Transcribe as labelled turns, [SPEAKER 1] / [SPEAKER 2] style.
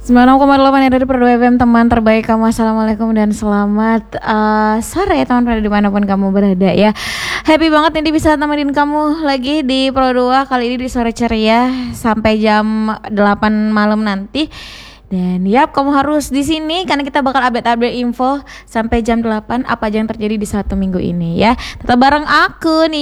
[SPEAKER 1] 96,8 ya dari Pro 2 FM, teman terbaik kamu. Assalamualaikum dan selamat sore teman pada dimanapun kamu berada ya. Happy banget nih bisa temenin kamu lagi di Pro 2 kali ini di sore ceria sampai jam 8 malam nanti. Dan yap, kamu harus di sini karena kita bakal update info sampai jam 8 apa aja yang terjadi di satu minggu ini ya. Tetap bareng aku nih.